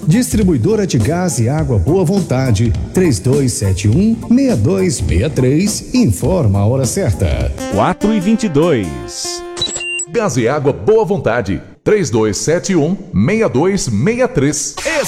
Distribuidora de Gás e Água Boa Vontade, 3271-6263, informa a hora certa. 4h22. Gás e Água Boa Vontade, 3271-6263.